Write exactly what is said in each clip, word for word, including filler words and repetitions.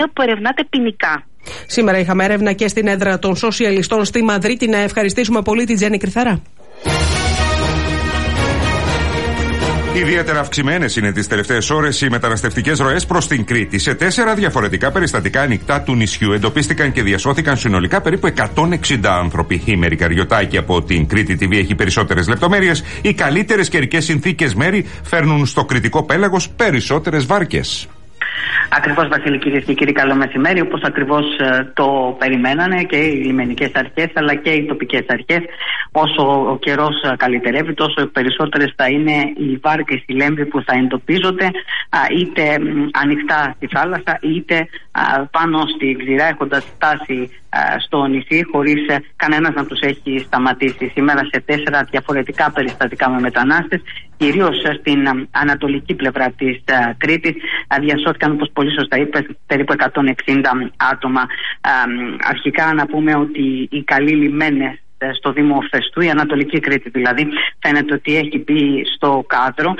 που ερευνάται ποινικά. Σήμερα είχαμε έρευνα και στην έδρα των σοσιαλιστών στη Μαδρίτη. Να ευχαριστήσουμε πολύ τη Τζέννη Κρυθαρά. Ιδιαίτερα αυξημένες είναι τις τελευταίες ώρες οι μεταναστευτικές ροές προς την Κρήτη. Σε τέσσερα διαφορετικά περιστατικά ανοιχτά του νησιού εντοπίστηκαν και διασώθηκαν συνολικά περίπου εκατόν εξήντα άνθρωποι. Η Μέρη Καριωτάκη από την Κρήτη τι βι έχει περισσότερες λεπτομέρειες. Οι καλύτερες καιρικές συνθήκες, Μέρη, φέρνουν στο κρητικό πέλαγος περισσότερες βάρκες. Ακριβώς, Βασίλη, κυρίες και κύριοι, καλό μεσημέρι. Όπως ακριβώς το περιμένανε και οι λιμενικές αρχές αλλά και οι τοπικές αρχές, όσο ο καιρός καλυτερεύει, τόσο περισσότερες θα είναι οι βάρκες, οι λέμβοι που θα εντοπίζονται είτε ανοιχτά στη θάλασσα είτε πάνω στη ξηρά, έχοντας φτάσει στο νησί χωρίς κανένας να τους έχει σταματήσει. Σήμερα σε τέσσερα διαφορετικά περιστατικά με μετανάστες, κυρίως στην ανατολική πλευρά της Κρήτης, διασώθηκαν, όπως πολύ σωστά είπες, περίπου εκατόν εξήντα άτομα. Αρχικά να πούμε ότι οι καλοί λιμένες στο Δήμο Φεστού, η Ανατολική Κρήτη δηλαδή, φαίνεται ότι έχει μπει στο κάδρο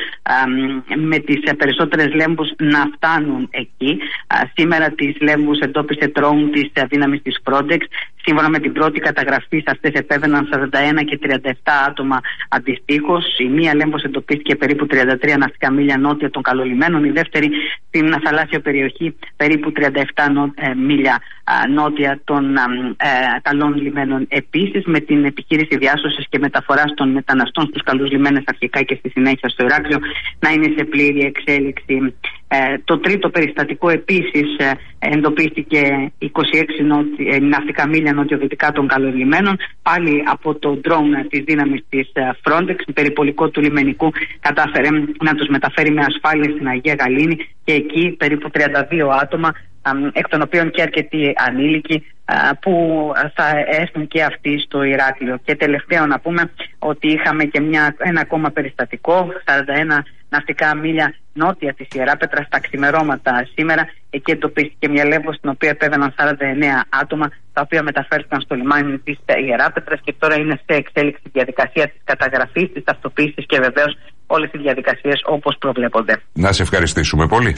με τις περισσότερες λέμβους να φτάνουν εκεί. Σήμερα τις λέμβους εντόπισε τρόουν της δύναμης της Frontex. Σύμφωνα με την πρώτη καταγραφή, σε αυτές επέβαιναν σαράντα ένα και τριάντα επτά άτομα αντιστοίχως. Η μία λέμβος εντοπίστηκε περίπου τριάντα τρία ναυτικά μίλια νότια των καλολιμένων, η δεύτερη στην θαλάσσια περιοχή περίπου τριάντα επτά μίλια νότια των ε, καλών λιμένων. Επίσης, με την επιχείρηση διάσωσης και μεταφοράς των μεταναστών στους καλούς λιμένες αρχικά και στη συνέχεια στο Ηράκλειο να είναι σε πλήρη εξέλιξη. Ε, το τρίτο περιστατικό επίσης ε, εντοπίστηκε είκοσι έξι νότι, ε, ναυτικά μίλια νοτιοδυτικά των καλών λιμένων, πάλι από το drone της δύναμης της ε, Frontex, περιπολικό του λιμενικού κατάφερε να τους μεταφέρει με ασφάλεια στην Αγία Γαλήνη και εκεί περίπου τριάντα δύο άτομα, εκ των οποίων και αρκετοί ανήλικοι, που θα έρθουν και αυτοί στο Ηράκλειο. Και τελευταίο να πούμε ότι είχαμε και μια, ένα ακόμα περιστατικό, σαράντα ένα ναυτικά μίλια νότια της Ιεράπετρας, στα ξημερώματα σήμερα. Εκεί εντοπίστηκε μια λέμβος στην οποία επέβαιναν σαράντα εννέα άτομα, τα οποία μεταφέρθηκαν στο λιμάνι της Ιεράπετρας και τώρα είναι σε εξέλιξη η διαδικασία της καταγραφής, της ταυτοποίησης και βεβαίως όλες οι διαδικασίες όπως προβλέπονται. Να σε ευχαριστήσουμε πολύ.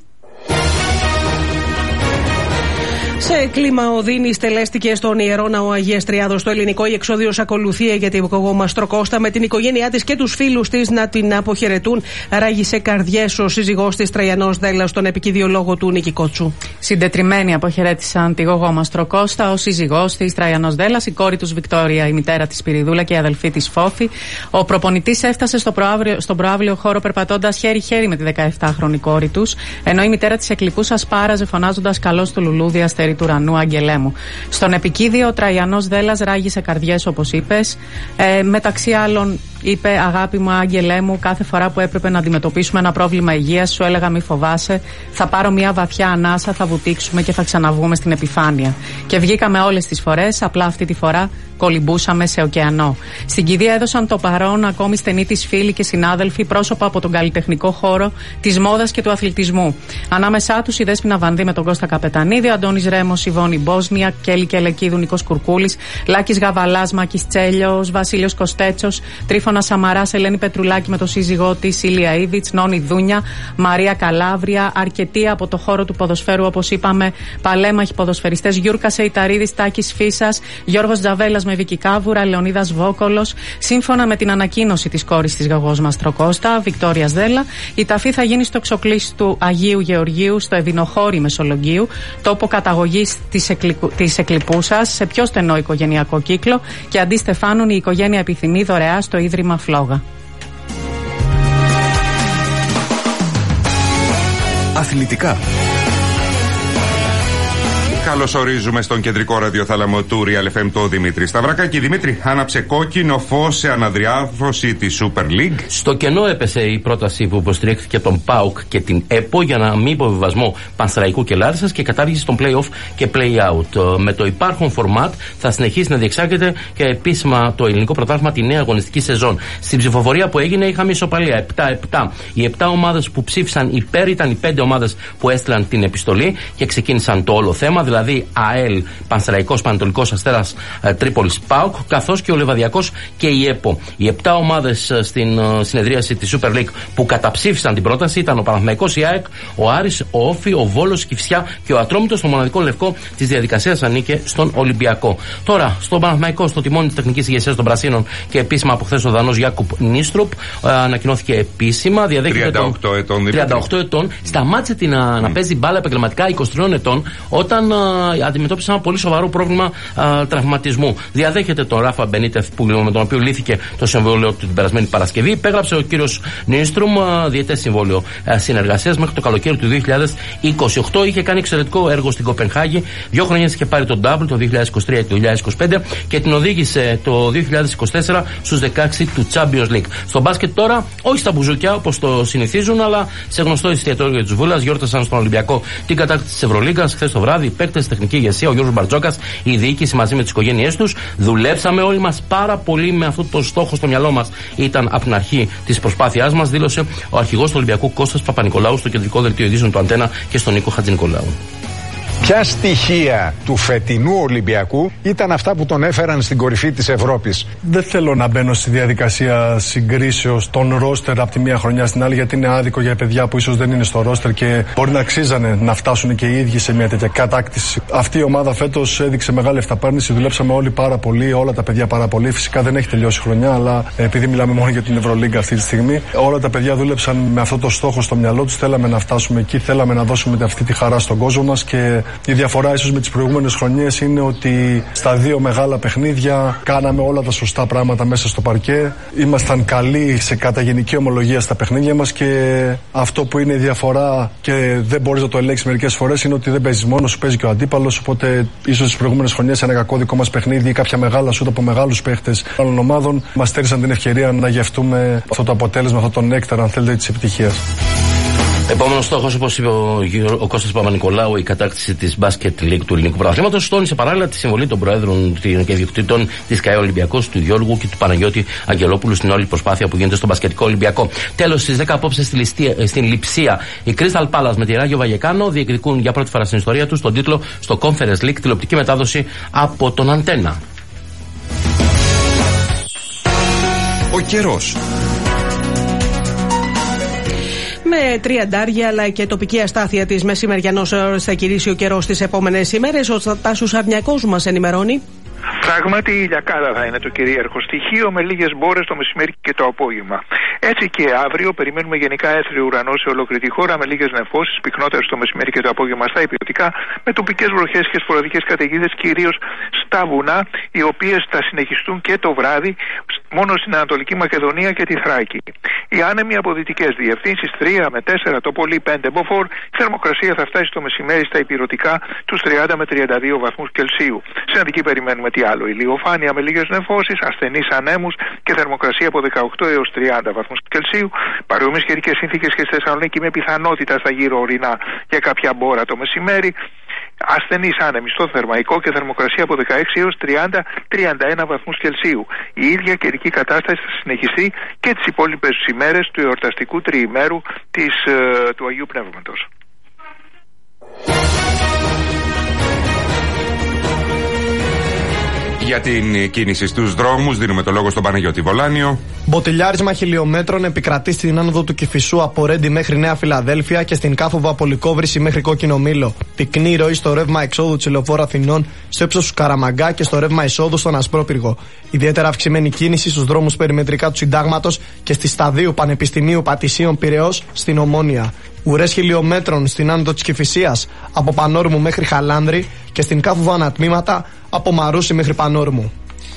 Σε κλίμα οδύνη στελέστηκε στον Ιερό Ναό Αγίας Τριάδος στο ελληνικό. Η εξόδιος ακολουθεί για την Κογόμαστρο-Κώστα με την οικογένειά της και τους φίλους της να την αποχαιρετούν. Ράγισε καρδιές ο σύζυγός της Τραϊανός Δέλλας στον επικηδιολόγο του Νίκη Κότσου. Συντετριμένοι αποχαιρέτησαν τη Κογόμαστρο-Κώστα, ο σύζυγός της Τραϊανός Δέλλας, η κόρη τους Βικτόρια, η μητέρα της Σπυριδούλα και η αδελφή της Φόφη. Ο προπονητής έφτασε στο προαύριο, στον προαύλιο χώρο περπατώντας χέρι-χέρι με τη δεκαεφτάχρονη κόρη τους, ενώ η μητέρα της εκλικούσα σπάραζε φωνάζοντας «Καλώς του λουλούδι, αστέρι του ουρανού, αγγελέ μου». Στον επικίδιο, ο Τραϊανός Δέλλας ράγισε καρδιές, όπως είπες. Ε, μεταξύ άλλων, είπε: «Αγάπη μου, άγγελέ μου, κάθε φορά που έπρεπε να αντιμετωπίσουμε ένα πρόβλημα υγείας, σου έλεγα μη φοβάσαι. Θα πάρω μια βαθιά ανάσα, θα βουτήξουμε και θα ξαναβγούμε στην επιφάνεια. Και βγήκαμε όλες τις φορές, απλά αυτή τη φορά κολυμπούσαμε σε ωκεανό». Στην κηδεία έδωσαν το παρόν ακόμη στενοί της φίλοι και συνάδελφοι, πρόσωπα από τον καλλιτεχνικό χώρο, της μόδας και του αθλητισμού. Ανάμεσά τους η Δέσποινα Βανδύ με τον Κώστα Καπετανίδη, ο Αντώνης Ρέμος, Ιβόνη Μπόσνια, Κέλη Κελεκίδου, Νίκος Κουρκούλης, Λάκης Γαβαλάς, Μάκης Τσέλιος, Βασίλειος Κοστέτσος, Τρίφωνα Σαμαράς, Ελένη Πετρουλάκη με τον σύζυγό της, Ηλία Ήδιτς, Νόνη Δούνια, Μαρία Καλάβρια, αρκετοί από το χώρο του ποδοσφαίρου, όπως είπαμε, παλέμαχοι ποδοσφαιριστές, Γιούρκα Σεϊταρίδης, Τάκης Φίσας, Γιώργος Τζαβέλας με Βίκη Κάβουρα, Λεωνίδας Βόκολος. Σύμφωνα με την ανακοίνωση της κόρης της Γογόμαστρο-Κώστα, Βικτόριας Δέλλα, η ταφή θα γίνει στο εξοκλήσι του Αγίου Γεωργίου, στο Ευηνοχώρι Μεσολογγίου, τόπο καταγωγής της, εκλικου... της εκλειπούσας, σε πιο στενό οικογενειακό κύκλο, και αντί Στεφάνων η οικογένεια επιθυμεί δωρεά στο Ίδρυμα Φλόγα. Αθλητικά. Καλώς ορίζουμε στον κεντρικό ραδιοθάλαμο του Real εφ εμ το Δημήτρη Σταυρακάκη. Δημήτρη, άναψε κόκκινο φως σε αναδιάρθρωση της Super League. Στο κενό έπεσε η πρόταση που υποστηρίχθηκε τον ΠΑΟΚ και την ΕΠΟ για να μην υποβιβασμό Πανσεραϊκού και Λάρισσας και κατάργηση στον play-off και play-out. Με το υπάρχον φορμάτ θα συνεχίσει να διεξάγεται και επίσημα το ελληνικό πρωτάθλημα τη νέα αγωνιστική σεζόν. Στην ψηφοφορία που έγινε είχαμε ισοπαλία επτά επτά. Οι επτά ομάδες που ψήφισαν υπέρ ήταν οι πέντε ομάδες που έστειλαν την επιστολή και ξεκίνησαν το όλο θέμα, δηλαδή δηλαδή ΑΕΛ, Πανσεραϊκός, Πανετολικός, Αστέρας Τρίπολης, ΠΑΟΚ, καθώς και ο Λιβαδιακός και η ΕΠΟ. Οι επτά ομάδες στην συνεδρίαση της Super League που καταψήφισαν την πρόταση ήταν ο Παναθηναϊκός, η ΑΕΚ, ο Άρης, ο Όφη, ο Βόλος, η Κυφσιά και ο Ατρόμητος. Το μοναδικό λευκό της διαδικασίας ανήκε στον Ολυμπιακό. Τώρα, στον Παναθηναϊκό, στο τιμόνι της τεχνικής ηγεσίας των Πρασίνων και επίσημα από χθες ο Δανός Γιάκουπ Νίστρουπ, ανακοινώθηκε επίσημα. τριάντα οκτώ ετών. τριάντα οκτώ ετών. Σταμάτησε την, mm. να παίζει μπάλα επαγγελματικά είκοσι τριών ετών όταν α, αντιμετώπισε ένα πολύ σοβαρό πρόβλημα α, τραυματισμού. Διαδέχεται τον Ράφα Μπενίτεθ, που, με τον οποίο λύθηκε το συμβόλαιο του την περασμένη Παρασκευή. Υπέγραψε ο κύριος Νίστρουμ διετές συμβόλαιο συνεργασίας μέχρι το καλοκαίρι του δύο χιλιάδες είκοσι οκτώ. Είχε κάνει εξαιρετικό έργο στην Κοπενχάγη. Δύο χρόνια είχε πάρει τον double το δύο χιλιάδες είκοσι τρία και το δύο χιλιάδες είκοσι πέντε και την οδήγησε το δύο χιλιάδες είκοσι τέσσερα στους δεκαέξι του Champions League. Στο μπάσκετ τώρα, όχι στα μπουζούκια όπως το συνηθίζουν, αλλά σε γνωστό εστιατόριο της Βούλας γιόρτασαν στον Ολυμπιακό την κατάκτηση της Ευρωλίγκας. Χθες το βράδυ, οι παίκτες, τεχνική ηγεσία, ο Γιώργος Μπαρτζόκας, η διοίκηση μαζί με τις οικογένειές τους. Δουλέψαμε όλοι μας πάρα πολύ με αυτό το στόχο στο μυαλό μας. Ήταν από την αρχή της προσπάθειάς μας, δήλωσε ο αρχηγός του Ολυμπιακού Κώστας Παπα-Νικολάου στο κεντρικό δελτίο ειδήσεων του Αντένα και στον Νίκο Χατζηνικολάου. Ποια στοιχεία του φετινού Ολυμπιακού ήταν αυτά που τον έφεραν στην κορυφή της Ευρώπης? Δεν θέλω να μπαίνω στη διαδικασία συγκρίσεως των ρόστερ από τη μία χρονιά στην άλλη, γιατί είναι άδικο για παιδιά που ίσως δεν είναι στο ρόστερ και μπορεί να αξίζανε να φτάσουν και οι ίδιοι σε μια τέτοια κατάκτηση. Αυτή η ομάδα φέτος έδειξε μεγάλη αυταπάρνηση. Δουλέψαμε όλοι πάρα πολύ, όλα τα παιδιά πάρα πολύ. Φυσικά δεν έχει τελειώσει η χρονιά, αλλά επειδή μιλάμε μόνο για την Ευρωλίγκα αυτή τη στιγμή, όλα τα παιδιά δούλεψαν με αυτό το στόχο στο μυαλό τους. Θέλαμε να φτάσουμε εκεί, θέλαμε να δώσουμε αυτή τη χαρά στον κόσμο μας και η διαφορά ίσως με τις προηγούμενες χρονιές είναι ότι στα δύο μεγάλα παιχνίδια κάναμε όλα τα σωστά πράγματα μέσα στο παρκέ. Ήμασταν καλοί σε καταγενική ομολογία στα παιχνίδια μας και αυτό που είναι η διαφορά και δεν μπορείς να το ελέγξεις μερικές φορές είναι ότι δεν παίζεις μόνος σου, παίζει και ο αντίπαλος. Οπότε ίσως τις προηγούμενες χρονιές ένα κακό δικό μας παιχνίδι ή κάποια μεγάλα σούτ από μεγάλους παίχτες άλλων ομάδων μας στέρισαν την ευκαιρία να γευτούμε αυτό το αποτέλεσμα, αυτό το νέκταρα, αν θέλετε, της επιτυχίας. Επόμενος στόχος, όπως είπε ο, ο Κώστας Παπα-Νικολάου, η κατάκτηση της Basket League του ελληνικού πρωταθλήματος. Τόνισε παράλληλα τη συμβολή των προέδρων και ιδιοκτήτων της ΚΑΕ Ολυμπιακός, του Γιώργου και του Παναγιώτη Αγγελόπουλου στην όλη προσπάθεια που γίνεται στο μπασκετικό Ολυμπιακό. Τέλος, στις δέκα απόψε στη ληστεία, στην Λειψία, οι Crystal Palace με τη Ράγιο Βαγεκάνο διεκδικούν για πρώτη φορά στην ιστορία τους τον τίτλο στο Conference League, τηλεοπτική μετάδοση από τον Αντένα. Ο καιρός. Με τριαντάρια αλλά και τοπική αστάθεια της μεσημεριανός ώρας θα κηρύσει ο καιρός τις επόμενες ημέρες. Ο Τάσος Αρνιακός μας ενημερώνει. Πράγματι, η ηλιακάδα θα είναι το κυρίαρχο στοιχείο, με λίγες μπόρες το μεσημέρι και το απόγευμα. Έτσι και αύριο περιμένουμε γενικά έθριο ουρανό σε ολόκληρη τη χώρα, με λίγες νεφώσεις, πυκνότερες το μεσημέρι και το απόγευμα στα υπηρετικά, με τοπικές βροχές και σποραδικές καταιγίδες, κυρίως στα βουνά, οι οποίες θα συνεχιστούν και το βράδυ μόνο στην Ανατολική Μακεδονία και τη Θράκη. Οι άνεμοι από δυτικές διευθύνσεις τρία με τέσσερα, το πολύ πέντε μποφόρ, η θερμοκρασία θα φτάσει το μεσημέρι στα υπηρετικά τους τριάντα με τριάντα δύο βαθμούς Κελσίου. Σε Αττική περιμένουμε τι άλλο, ηλιοφάνεια με λίγες νεφώσεις, ασθενείς ανέμους και θερμοκρασία από δεκαοκτώ έως τριάντα βαθμούς Κελσίου. Παρόμοιες καιρικές συνθήκες και στη Θεσσαλονίκη με πιθανότητα στα γύρω ορεινά για κάποια μπόρα το μεσημέρι. Ασθενείς άνεμοι στο Θερμαϊκό και θερμοκρασία από δεκαέξι έως τριάντα με τριάντα ένα βαθμούς Κελσίου. Η ίδια καιρική κατάσταση θα συνεχιστεί και τις υπόλοιπες ημέρες του εορταστικού τριημέρου της, ε, του Αγίου Πνεύματος. Για την κίνηση στους δρόμους δίνουμε το λόγο στον Παναγιώτη Βολάνιο. Μποτιλιάρισμα χιλιόμετρων επικρατεί στην άνοδο του Κηφισού από Ρέντι μέχρι Νέα Φιλαδέλφια και στην Κάφοβα από Λυκόβρηση μέχρι Κόκκινο Μήλο. Πυκνή ροή στο ρεύμα εξόδου της Λεωφόρου Αθηνών στο ύψος του Καραμαγκά και στο ρεύμα εισόδου στον Ασπρόπυργο. Ιδιαίτερα αυξημένη κίνηση στους δρόμους περιμετρικά του Συντάγματος και στη Σταδίου Πανεπιστημίου Πατησίων Πειραιώς στην Ομόνια. Ουρές χιλιόμετρων στην άνοδο της Κηφισίας από Πανόρμου μέχρι Χαλάνδρη και στην Κάφοβα ανατμήματα από Μαρούσι μέχρι Πανόρμου.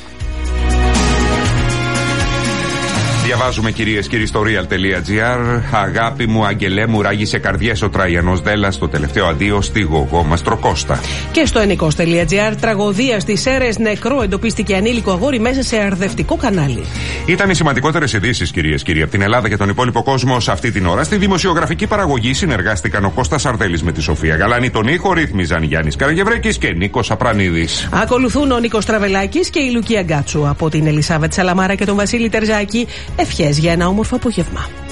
Διαβάζουμε, κυρίες και κύριοι, στο real.gr. Αγάπη μου, αγγελέ μου, ράγισε καρδιές ο Τραϊανός Δέλλας στο τελευταίο αντίο στη Γογό Μαστροκώστα. Και στο ενικός.gr, τραγωδία στις Σέρρες, νεκρό εντοπίστηκε ανήλικο αγόρι μέσα σε αρδευτικό κανάλι. Ήταν οι σημαντικότερες ειδήσεις, κυρίες και κύριοι, από την Ελλάδα και τον υπόλοιπο κόσμο σε αυτή την ώρα. Στη δημοσιογραφική παραγωγή συνεργάστηκαν ο Κώστας Αρδέλης με τη Σοφία Γαλάνη, τον ήχο ρύθμιζαν Γιάννης Καραγευρέκης και Νίκος Απρανίδης. Ακολουθούν ο Νίκος Τραβελάκης και η Λουκία Γκάτσου. Από την Ελισάβετ Σαλαμάρα και τον Βασίλη Τερζάκη, ευχές για ένα όμορφο απόγευμα.